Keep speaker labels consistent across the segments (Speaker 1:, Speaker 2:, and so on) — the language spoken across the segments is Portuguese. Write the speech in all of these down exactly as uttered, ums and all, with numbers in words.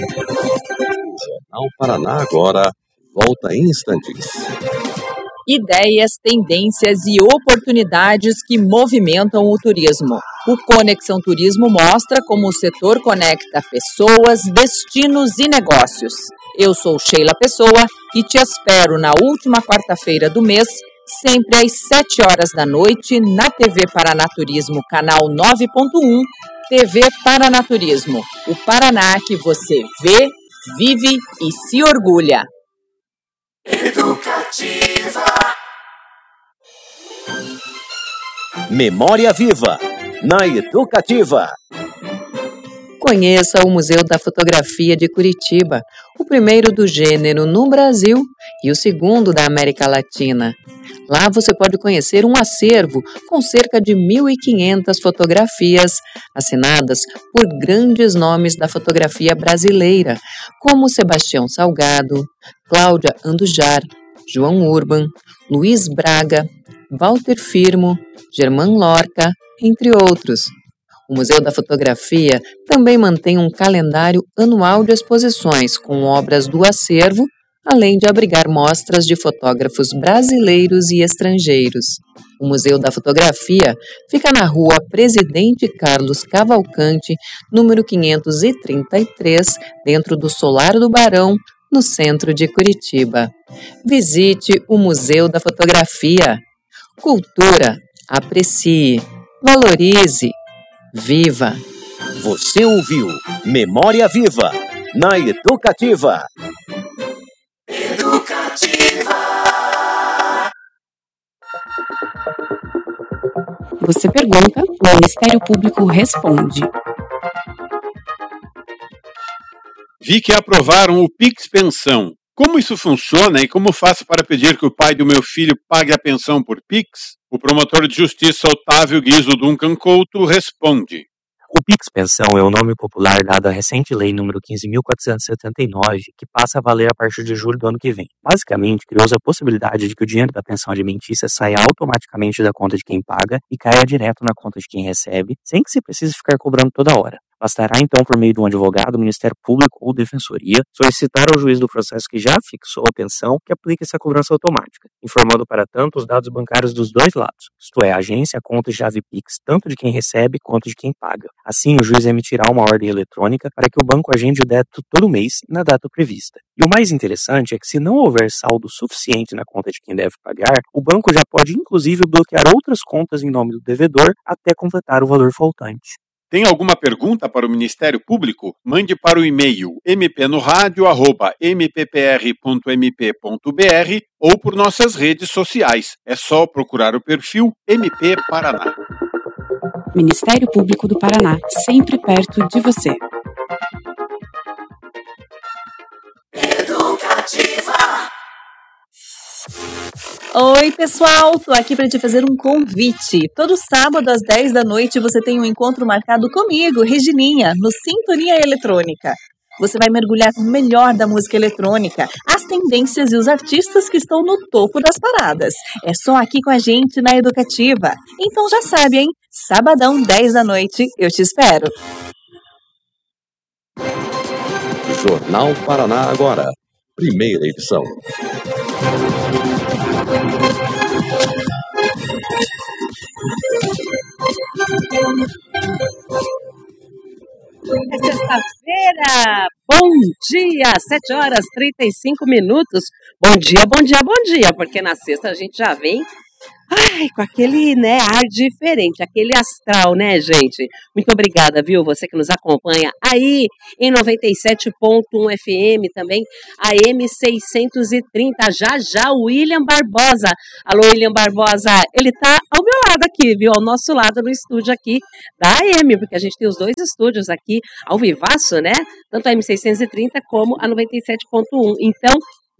Speaker 1: Jornal Paraná agora volta em instantes.
Speaker 2: Ideias, tendências e oportunidades que movimentam o turismo. O Conexão Turismo mostra como o setor conecta pessoas, destinos e negócios. Eu sou Sheila Pessoa e te espero na última quarta-feira do mês, sempre às sete horas da noite, na T V Paraná Turismo, canal nove ponto um, T V Paraná Turismo. O Paraná que você vê, vive e se orgulha.
Speaker 3: Educativa.
Speaker 4: Memória Viva, na Educativa.
Speaker 2: Conheça o Museu da Fotografia de Curitiba, o primeiro do gênero no Brasil e o segundo da América Latina. Lá você pode conhecer um acervo com cerca de mil e quinhentas fotografias assinadas por grandes nomes da fotografia brasileira, como Sebastião Salgado, Cláudia Andujar, João Urban, Luiz Braga, Walter Firmo, Germán Lorca, entre outros. O Museu da Fotografia também mantém um calendário anual de exposições com obras do acervo, além de abrigar mostras de fotógrafos brasileiros e estrangeiros. O Museu da Fotografia fica na rua Presidente Carlos Cavalcante, número quinhentos e trinta e três, dentro do Solar do Barão, no centro de Curitiba. Visite o Museu da Fotografia. Cultura, aprecie, valorize, viva.
Speaker 4: Você ouviu Memória Viva, na Educativa.
Speaker 3: Educativa.
Speaker 5: Você pergunta, o Ministério Público responde.
Speaker 6: Vi que aprovaram o Pix Pensão. Como isso funciona e como faço para pedir que o pai do meu filho pague a pensão por Pix? O promotor de justiça Otávio Guizo Duncan Couto responde.
Speaker 7: O Pix Pensão é o nome popular dado à recente lei número quinze mil quatrocentos e setenta e nove, que passa a valer a partir de julho do ano que vem. Basicamente, criou-se a possibilidade de que o dinheiro da pensão alimentícia saia automaticamente da conta de quem paga e caia direto na conta de quem recebe, sem que se precise ficar cobrando toda hora. Bastará então, por meio de um advogado, Ministério Público ou Defensoria, solicitar ao juiz do processo que já fixou a pensão que aplique essa cobrança automática, informando para tanto os dados bancários dos dois lados, isto é, a agência, a conta e chave Pix, tanto de quem recebe quanto de quem paga. Assim, o juiz emitirá uma ordem eletrônica para que o banco agende o débito todo mês e na data prevista. E o mais interessante é que, se não houver saldo suficiente na conta de quem deve pagar, o banco já pode inclusive bloquear outras contas em nome do devedor até completar o valor faltante.
Speaker 6: Tem alguma pergunta para o Ministério Público? Mande para o e-mail m p no rádio arroba m p p r ponto m p ponto b r ou por nossas redes sociais. É só procurar o perfil M P Paraná.
Speaker 5: Ministério Público do Paraná, sempre perto de você.
Speaker 3: Educativa.
Speaker 8: Oi, pessoal! Tô aqui para te fazer um convite. Todo sábado às dez da noite você tem um encontro marcado comigo, Regininha, no Sintonia Eletrônica. Você vai mergulhar no melhor da música eletrônica, as tendências e os artistas que estão no topo das paradas. É só aqui com a gente na Educativa. Então já sabe, hein? Sabadão, dez da noite, eu te espero.
Speaker 1: Jornal Paraná agora, primeira edição.
Speaker 9: É sexta-feira, bom dia, sete horas e trinta e cinco minutos. Bom dia, bom dia, bom dia, porque na sexta a gente já vem, ai, com aquele, né, ar diferente, aquele astral, né, gente? Muito obrigada, viu, você que nos acompanha aí em noventa e sete ponto um F M também, A M seiscentos e trinta, já já o William Barbosa. Alô, William Barbosa, ele tá ao meu lado aqui, viu, ao nosso lado no estúdio aqui da A M, porque a gente tem os dois estúdios aqui ao vivaço, né? Tanto a M seiscentos e trinta como a noventa e sete ponto um. Então,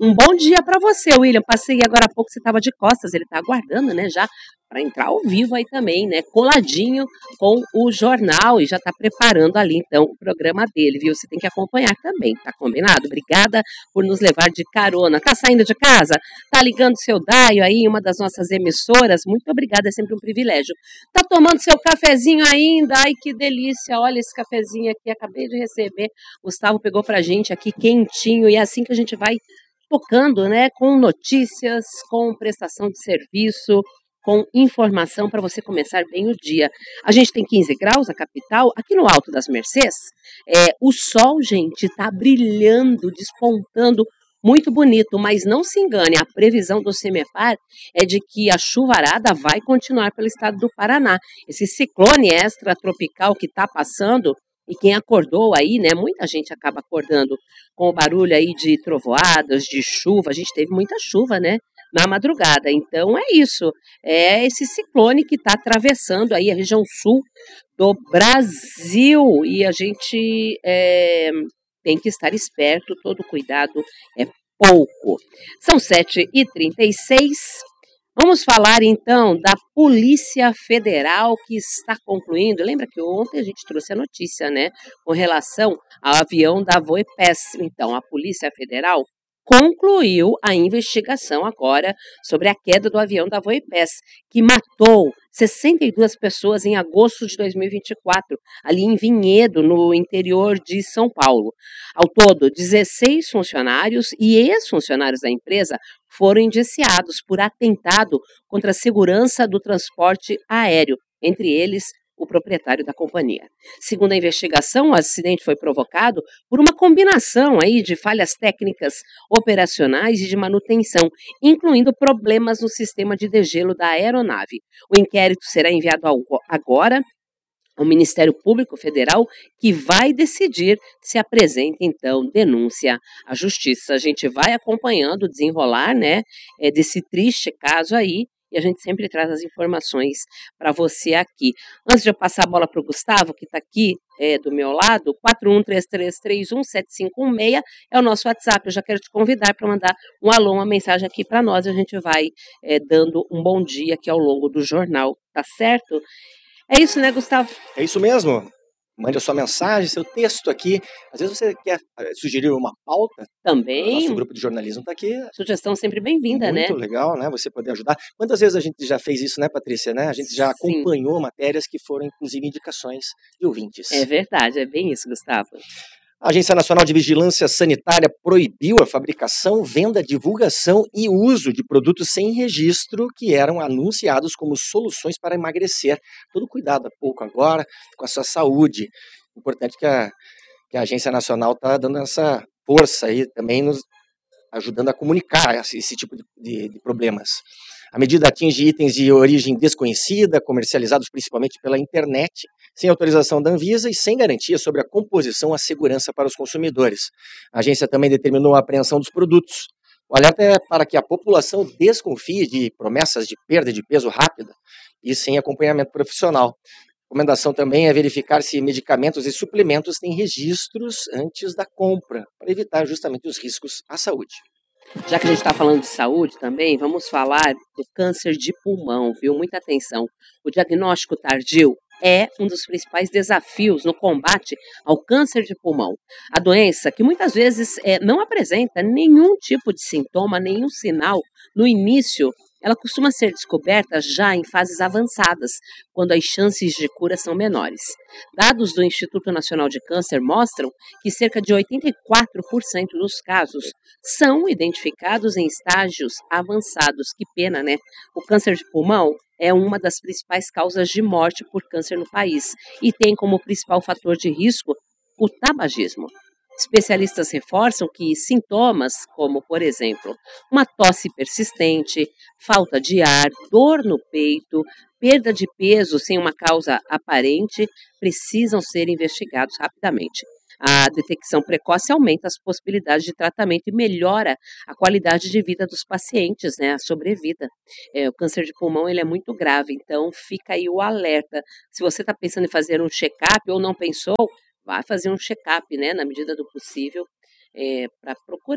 Speaker 9: Um bom dia para você, William. Passei agora há pouco, você estava de costas, ele está aguardando, né, já para entrar ao vivo aí também, né, coladinho com o jornal e já está preparando ali, então, o programa dele, viu? Você tem que acompanhar também, tá combinado? Obrigada por nos levar de carona. Tá saindo de casa? Tá ligando seu daio aí em uma das nossas emissoras? Muito obrigada, é sempre um privilégio. Tá tomando seu cafezinho ainda? Ai, que delícia! Olha esse cafezinho aqui, acabei de receber. Gustavo pegou pra gente aqui quentinho e é assim que a gente vai tocando, né, com notícias, com prestação de serviço, com informação para você começar bem o dia. A gente tem quinze graus, a capital, aqui no Alto das Mercês, é, o sol, gente, está brilhando, despontando, muito bonito, mas não se engane, a previsão do CEMEPAR é de que a chuvarada vai continuar pelo estado do Paraná. Esse ciclone extratropical que está passando, e quem acordou aí, né, muita gente acaba acordando com o barulho aí de trovoadas, de chuva, a gente teve muita chuva, né, na madrugada, então é isso, é esse ciclone que está atravessando aí a região sul do Brasil, e a gente é, tem que estar esperto, todo cuidado é pouco. São sete e trinta e seis. Vamos falar então da Polícia Federal que está concluindo. Lembra que ontem a gente trouxe a notícia, né, com relação ao avião da Voepes. Então, a Polícia Federal concluiu a investigação agora sobre a queda do avião da Voepes, que matou sessenta e duas pessoas em agosto de dois mil e vinte e quatro, ali em Vinhedo, no interior de São Paulo. Ao todo, dezesseis funcionários e ex-funcionários da empresa foram indiciados por atentado contra a segurança do transporte aéreo, entre eles o proprietário da companhia. Segundo a investigação, o acidente foi provocado por uma combinação aí de falhas técnicas, operacionais e de manutenção, incluindo problemas no sistema de degelo da aeronave. O inquérito será enviado ao, agora ao Ministério Público Federal, que vai decidir se apresenta, então, denúncia à Justiça. A gente vai acompanhando o desenrolar, né, é, desse triste caso aí, e a gente sempre traz as informações para você aqui. Antes de eu passar a bola para o Gustavo, que está aqui é, do meu lado, quatro um três três três um sete cinco um seis é o nosso WhatsApp. Eu já quero te convidar para mandar um alô, uma mensagem aqui para nós, e a gente vai é, dando um bom dia aqui ao longo do jornal, tá certo? É isso, né, Gustavo?
Speaker 10: É isso mesmo. Mande a sua mensagem, seu texto aqui. Às vezes você quer sugerir uma pauta.
Speaker 9: Também.
Speaker 10: Nosso grupo de jornalismo está aqui.
Speaker 9: Sugestão sempre bem-vinda, né?
Speaker 10: Muito legal, né? Você poder ajudar. Quantas vezes a gente já fez isso, né, Patrícia? Né? A gente já
Speaker 9: Sim.
Speaker 10: acompanhou matérias que foram, inclusive, indicações de ouvintes.
Speaker 9: É verdade, é bem isso, Gustavo.
Speaker 10: A Agência Nacional de Vigilância Sanitária proibiu a fabricação, venda, divulgação e uso de produtos sem registro que eram anunciados como soluções para emagrecer. Todo cuidado há pouco agora com a sua saúde. Importante que a, que a Agência Nacional está dando essa força aí, também nos ajudando a comunicar esse, esse tipo de, de, de problemas. A medida atinge itens de origem desconhecida, comercializados principalmente pela internet, sem autorização da Anvisa e sem garantia sobre a composição ou a segurança para os consumidores. A agência também determinou a apreensão dos produtos. O alerta é para que a população desconfie de promessas de perda de peso rápida e sem acompanhamento profissional. A recomendação também é verificar se medicamentos e suplementos têm registros antes da compra, para evitar justamente os riscos à saúde.
Speaker 9: Já que a gente está falando de saúde também, vamos falar do câncer de pulmão, viu? Muita atenção. O diagnóstico tardio é um dos principais desafios no combate ao câncer de pulmão. A doença, que muitas vezes é, não apresenta nenhum tipo de sintoma, nenhum sinal no início, ela costuma ser descoberta já em fases avançadas, quando as chances de cura são menores. Dados do Instituto Nacional de Câncer mostram que cerca de oitenta e quatro por cento dos casos são identificados em estágios avançados. Que pena, né? O câncer de pulmão é uma das principais causas de morte por câncer no país e tem como principal fator de risco o tabagismo. Especialistas reforçam que sintomas como, por exemplo, uma tosse persistente, falta de ar, dor no peito, perda de peso sem uma causa aparente, precisam ser investigados rapidamente. A detecção precoce aumenta as possibilidades de tratamento e melhora a qualidade de vida dos pacientes, né, a sobrevida. É, o câncer de pulmão ele é muito grave, então fica aí o alerta. Se você está pensando em fazer um check-up ou não pensou, vá fazer um check-up, né, na medida do possível, é, para procurar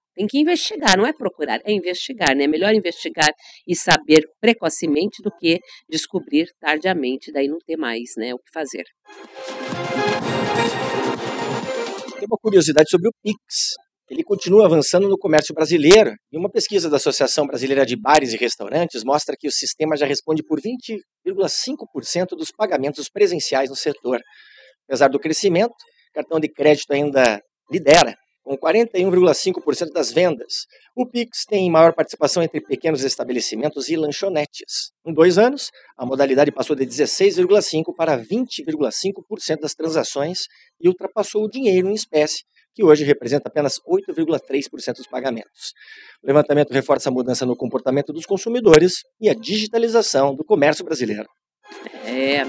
Speaker 9: Tem que investigar, não é procurar, é investigar, né? É melhor investigar e saber precocemente do que descobrir tardiamente, daí não ter mais, né, o que fazer.
Speaker 10: Tem uma curiosidade sobre o Pix. Ele continua avançando no comércio brasileiro e uma pesquisa da Associação Brasileira de Bares e Restaurantes mostra que o sistema já responde por vinte vírgula cinco por cento dos pagamentos presenciais no setor. Apesar do crescimento, o cartão de crédito ainda lidera, com quarenta e um vírgula cinco por cento das vendas. O Pix tem maior participação entre pequenos estabelecimentos e lanchonetes. Em dois anos, a modalidade passou de dezesseis vírgula cinco por cento para vinte vírgula cinco por cento das transações e ultrapassou o dinheiro em espécie, que hoje representa apenas oito vírgula três por cento dos pagamentos. O levantamento reforça a mudança no comportamento dos consumidores e a digitalização do comércio brasileiro.
Speaker 9: É...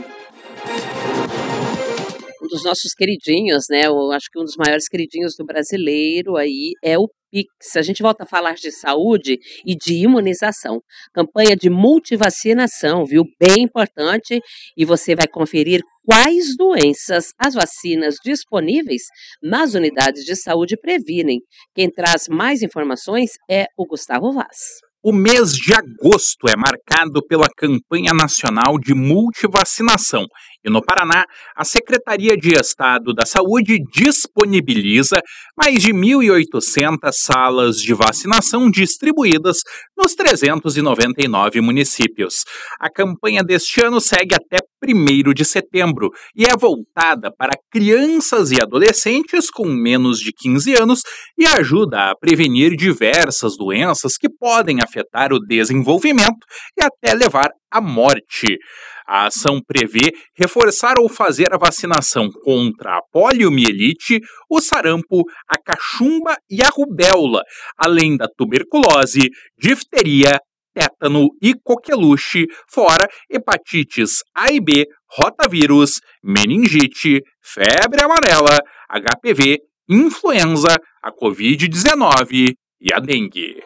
Speaker 9: Um dos nossos queridinhos, né? Eu acho que um dos maiores queridinhos do brasileiro aí é o Pix. A gente volta a falar de saúde e de imunização. Campanha de multivacinação, viu? Bem importante. E você vai conferir quais doenças as vacinas disponíveis nas unidades de saúde previnem. Quem traz mais informações é o Gustavo Vaz.
Speaker 11: O mês de agosto é marcado pela campanha nacional de multivacinação e no Paraná, a Secretaria de Estado da Saúde disponibiliza mais de mil e oitocentas salas de vacinação distribuídas nos trezentos e noventa e nove municípios. A campanha deste ano segue até primeiro de setembro e é voltada para crianças e adolescentes com menos de quinze anos e ajuda a prevenir diversas doenças que podem afetar o desenvolvimento e até levar à morte. A ação prevê reforçar ou fazer a vacinação contra a poliomielite, o sarampo, a cachumba e a rubéola, além da tuberculose, difteria, tétano e coqueluche, fora hepatites A e B, rotavírus, meningite, febre amarela, H P V, influenza, a covid dezenove e a dengue.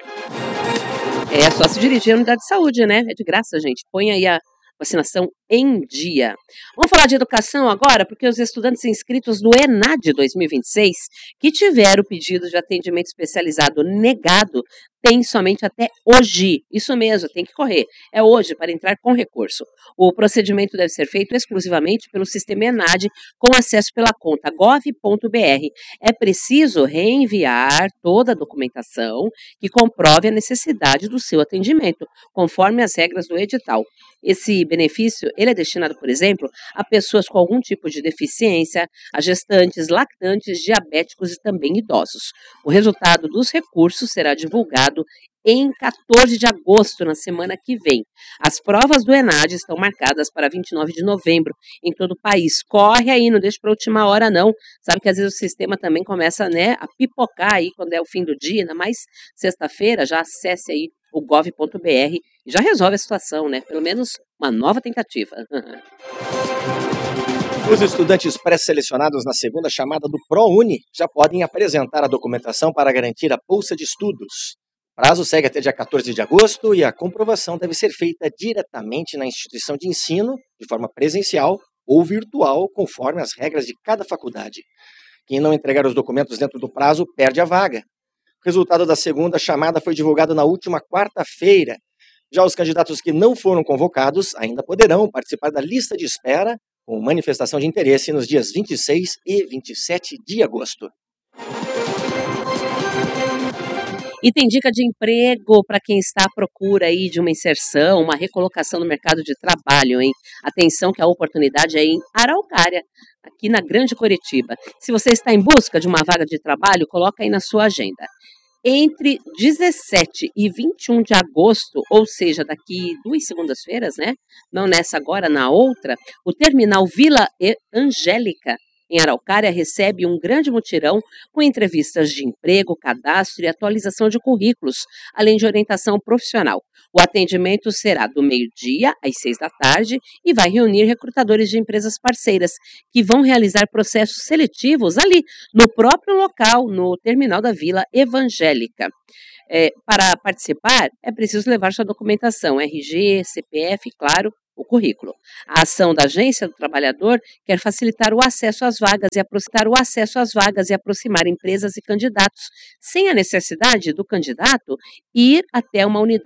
Speaker 9: É só se dirigir à unidade de saúde, né? É de graça, gente. Põe aí a vacinação em dia. Vamos falar de educação agora, porque os estudantes inscritos no ENAD dois mil e vinte e seis, que tiveram o pedido de atendimento especializado negado, têm somente até hoje. Isso mesmo, tem que correr. É hoje para entrar com recurso. O procedimento deve ser feito exclusivamente pelo sistema ENAD, com acesso pela conta gov ponto br. É preciso reenviar toda a documentação que comprove a necessidade do seu atendimento, conforme as regras do edital. Esse benefício, ele é destinado, por exemplo, a pessoas com algum tipo de deficiência, a gestantes, lactantes, diabéticos e também idosos. O resultado dos recursos será divulgado em quatorze de agosto, na semana que vem. As provas do ENAD estão marcadas para vinte e nove de novembro em todo o país. Corre aí, não deixa para a última hora, não. Sabe que às vezes o sistema também começa, né, a pipocar aí quando é o fim do dia, ainda mais sexta-feira. Já acesse aí o gov ponto br e já resolve a situação, né? Pelo menos uma nova tentativa.
Speaker 10: Os estudantes pré-selecionados na segunda chamada do ProUni já podem apresentar a documentação para garantir a bolsa de estudos. O prazo segue até dia quatorze de agosto e a comprovação deve ser feita diretamente na instituição de ensino, de forma presencial ou virtual, conforme as regras de cada faculdade. Quem não entregar os documentos dentro do prazo perde a vaga. O resultado da segunda chamada foi divulgado na última quarta-feira. Já os candidatos que não foram convocados ainda poderão participar da lista de espera com manifestação de interesse nos dias vinte e seis e vinte e sete de agosto.
Speaker 9: E tem dica de emprego para quem está à procura aí de uma inserção, uma recolocação no mercado de trabalho, hein? Atenção que a oportunidade é em Araucária, aqui na Grande Curitiba. Se você está em busca de uma vaga de trabalho, coloca aí na sua agenda. Entre dezessete e vinte e um de agosto, ou seja, daqui duas segundas-feiras, né? Não nessa agora, na outra, o terminal Vila Angélica, em Araucária, recebe um grande mutirão com entrevistas de emprego, cadastro e atualização de currículos, além de orientação profissional. O atendimento será do meio-dia às seis da tarde e vai reunir recrutadores de empresas parceiras que vão realizar processos seletivos ali, no próprio local, no terminal da Vila Evangélica. É, para participar, é preciso levar sua documentação, R G, C P F, claro, o currículo. A ação da Agência do Trabalhador quer facilitar o acesso às vagas e aproximar o acesso às vagas e aproximar empresas e candidatos, sem a necessidade do candidato ir até uma unidade